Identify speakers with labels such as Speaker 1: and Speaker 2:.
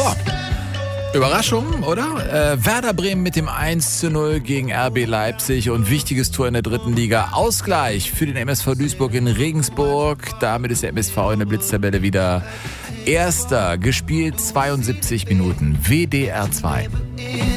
Speaker 1: Ja, Überraschung, oder? Werder Bremen mit dem 1:0 gegen RB Leipzig und wichtiges Tor in der 3. Liga. Ausgleich für den MSV Duisburg in Regensburg. Damit ist der MSV in der Blitztabelle wieder Erster. Gespielt 72 Minuten. WDR 2.